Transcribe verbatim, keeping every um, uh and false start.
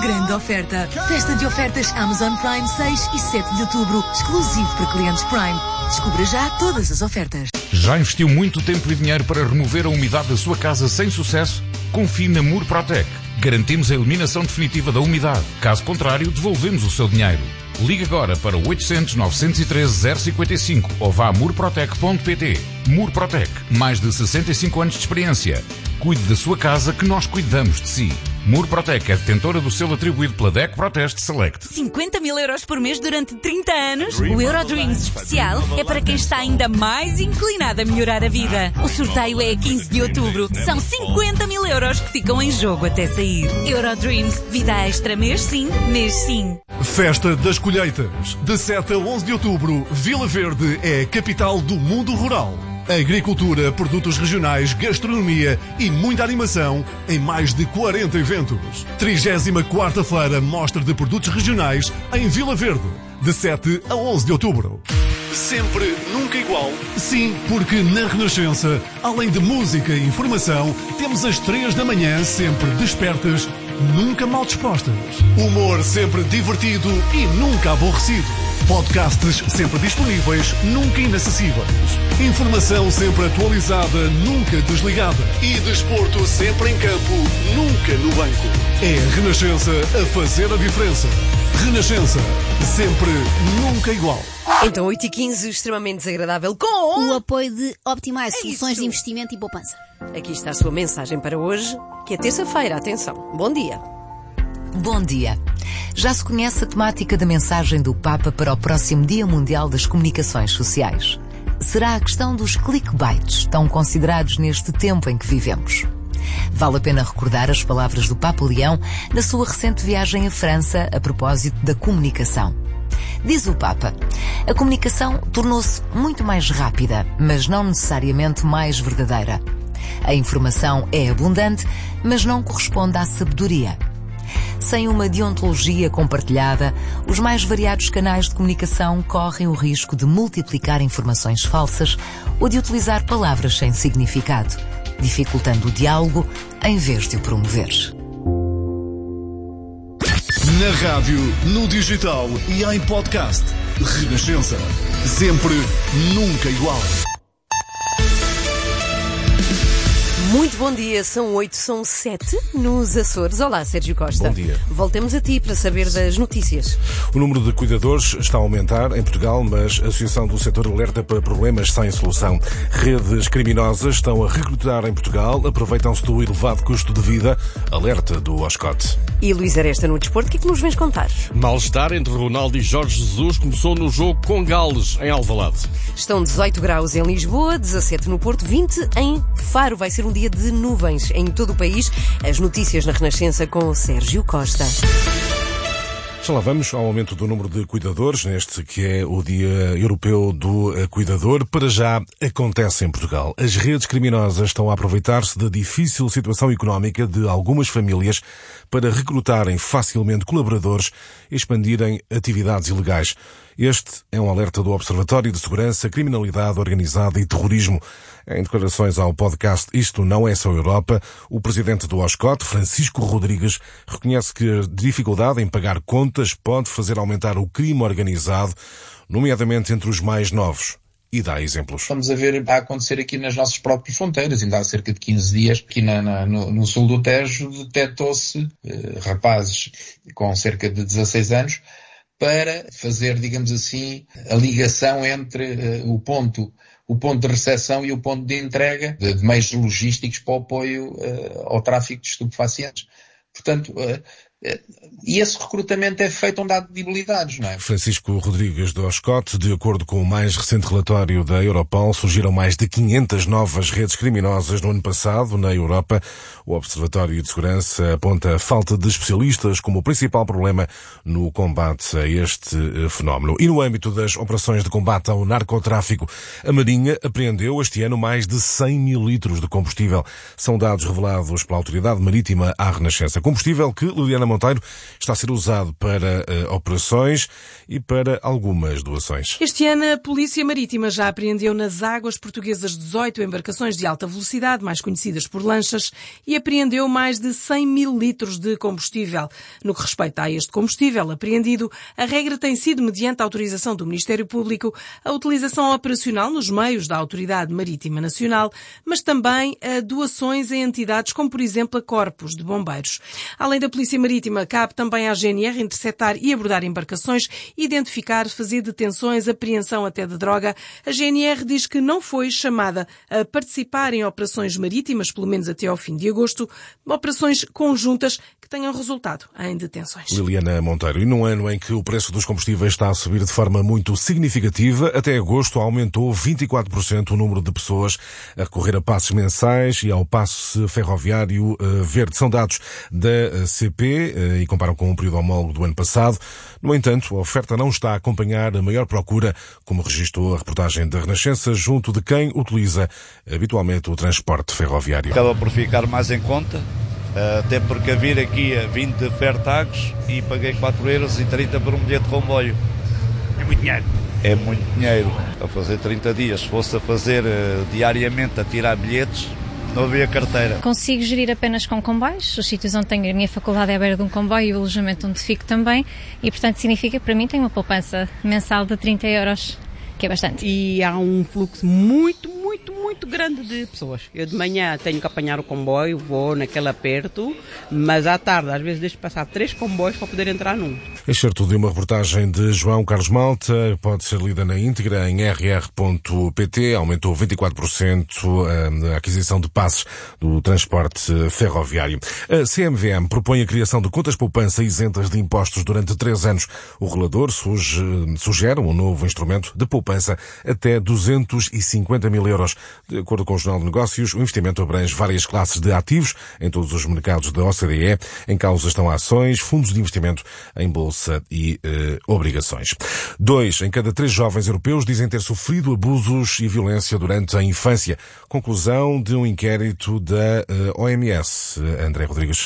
grande oferta. Festa de ofertas Amazon Prime seis e sete de outubro, exclusivo para clientes Prime. Descubra já todas as ofertas. Já investiu muito tempo e dinheiro para remover a umidade da sua casa sem sucesso? Confie na Murprotec. Garantimos a eliminação definitiva da umidade. Caso contrário, devolvemos o seu dinheiro. Ligue agora para oitocentos, novecentos e treze, zero cinquenta e cinco ou vá a murprotec ponto pt. Murprotec, mais de sessenta e cinco anos de experiência. Cuide da sua casa que nós cuidamos de si. Murprotec é detentora do selo atribuído pela D E C Proteste Select. cinquenta mil euros por mês durante trinta anos? O Eurodreams especial é para quem está ainda mais inclinado a melhorar a vida. O sorteio é a quinze de outubro. São cinquenta mil euros que ficam em jogo até sair. Eurodreams, vida extra mês sim, mês sim. Festa das Colheitas. De sete a onze de outubro, Vila Verde é a capital do mundo rural. Agricultura, produtos regionais, gastronomia e muita animação em mais de quarenta eventos. trigésima quarta Feira Mostra de Produtos Regionais em Vila Verde, de sete a onze de outubro. Sempre, nunca igual. Sim, porque na Renascença, além de música e informação, temos às três da manhã sempre despertas, nunca mal dispostas. Humor sempre divertido e nunca aborrecido. Podcasts sempre disponíveis, nunca inacessíveis. Informação sempre atualizada, nunca desligada. E desporto sempre em campo, nunca no banco. É a Renascença a fazer a diferença. Renascença, sempre, nunca igual. Então, oito e quinze, extremamente desagradável, com o apoio de Optimize, é soluções isso. de investimento e poupança. Aqui está a sua mensagem para hoje, que é terça-feira, atenção. Bom dia. Bom dia. Já se conhece a temática da mensagem do Papa para o próximo Dia Mundial das Comunicações Sociais. Será a questão dos clickbaits, tão considerados neste tempo em que vivemos. Vale a pena recordar as palavras do Papa Leão na sua recente viagem à França a propósito da comunicação. Diz o Papa, a comunicação tornou-se muito mais rápida, mas não necessariamente mais verdadeira. A informação é abundante, mas não corresponde à sabedoria. Sem uma deontologia compartilhada, os mais variados canais de comunicação correm o risco de multiplicar informações falsas ou de utilizar palavras sem significado, dificultando o diálogo em vez de o promover. Na rádio, no digital e em podcast. Renascença. Sempre, nunca igual. Muito bom dia, são oito, são sete nos Açores. Olá, Sérgio Costa. Bom dia. Voltemos a ti para saber das notícias. O número de cuidadores está a aumentar em Portugal, mas a Associação do Setor alerta para problemas sem solução. Redes criminosas estão a recrutar em Portugal, aproveitam-se do elevado custo de vida, alerta do OSCOT. E Luís Aresta no desporto, o que é que nos vens contar? Mal-estar entre Ronaldo e Jorge Jesus começou no jogo com Gales, em Alvalade. Estão dezoito graus em Lisboa, dezassete no Porto, vinte em Faro. Vai ser um dia de nuvens em todo o país. As notícias na Renascença com Sérgio Costa. Já lá vamos ao aumento do número de cuidadores, neste que é o Dia Europeu do Cuidador. Para já acontece em Portugal. As redes criminosas estão a aproveitar-se da difícil situação económica de algumas famílias para recrutarem facilmente colaboradores e expandirem atividades ilegais. Este é um alerta do Observatório de Segurança, Criminalidade Organizada e Terrorismo. Em declarações ao podcast Isto Não É Só Europa, o presidente do OSCOT, Francisco Rodrigues, reconhece que a dificuldade em pagar contas pode fazer aumentar o crime organizado, nomeadamente entre os mais novos. E dá exemplos. Estamos a ver a acontecer aqui nas nossas próprias fronteiras. Ainda há cerca de quinze dias, aqui na, na, no, no sul do Tejo, detectou-se eh, rapazes com cerca de dezasseis anos para fazer, digamos assim, a ligação entre uh, o ponto o ponto de recepção e o ponto de entrega de, de meios logísticos para o apoio uh, ao tráfico de estupefacientes. Portanto, uh, e esse recrutamento é feito onde há debilidades, não é? Francisco Rodrigues do OSCOT, de acordo com o mais recente relatório da Europol, surgiram mais de quinhentas novas redes criminosas no ano passado na Europa. O Observatório de Segurança aponta a falta de especialistas como o principal problema no combate a este fenómeno. E no âmbito das operações de combate ao narcotráfico, a Marinha apreendeu este ano mais de cem mil litros de combustível. São dados revelados pela Autoridade Marítima à Renascença. Combustível que Liliana Monteiro está a ser usado para uh, operações e para algumas doações. Este ano a Polícia Marítima já apreendeu nas águas portuguesas dezoito embarcações de alta velocidade, mais conhecidas por lanchas, e apreendeu mais de cem mil litros de combustível. No que respeita a este combustível apreendido, a regra tem sido, mediante a autorização do Ministério Público, a utilização operacional nos meios da Autoridade Marítima Nacional, mas também a doações a entidades como, por exemplo, a corpos de bombeiros. Além da Polícia Marítima, cabe também à G N R interceptar e abordar embarcações, identificar, fazer detenções, apreensão até de droga. A G N R diz que não foi chamada a participar em operações marítimas, pelo menos até ao fim de agosto, operações conjuntas que tenham resultado em detenções. Liliana Monteiro, e num ano em que o preço dos combustíveis está a subir de forma muito significativa, até agosto aumentou vinte e quatro por cento o número de pessoas a recorrer a passes mensais e ao passe ferroviário uh, verde. São dados da C P uh, e comparam com o período homólogo do ano passado. No entanto, a oferta não está a acompanhar a maior procura, como registrou a reportagem da Renascença, junto de quem utiliza habitualmente o transporte ferroviário. Acaba por ficar mais em conta, até porque a vir aqui a vim de Fertagos e paguei quatro euros e trinta por um bilhete de comboio. É muito dinheiro. É muito dinheiro. A fazer trinta dias, se fosse a fazer uh, diariamente a tirar bilhetes, não havia carteira. Consigo gerir apenas com comboios, os sítios onde tenho a minha faculdade é à beira de um comboio e o alojamento onde fico também, e portanto significa que para mim tenho uma poupança mensal de trinta euros, que é bastante. E há um fluxo muito, muito, muito grande de pessoas. Eu de manhã tenho que apanhar o comboio, vou naquele aperto, mas à tarde às vezes deixo passar três comboios para poder entrar num. Excerto de uma reportagem de João Carlos Malta, pode ser lida na íntegra em r r ponto p t. Aumentou vinte e quatro por cento a aquisição de passes do transporte ferroviário. A C M V M propõe a criação de contas poupança isentas de impostos durante três anos. O regulador sugere um novo instrumento de poupança até duzentos e cinquenta mil euros. De acordo com o Jornal de Negócios, o investimento abrange várias classes de ativos em todos os mercados da O C D E. Em causa estão ações, fundos de investimento em bolsa e eh, obrigações. Dois em cada três jovens europeus dizem ter sofrido abusos e violência durante a infância. Conclusão de um inquérito da eh, O M S. André Rodrigues.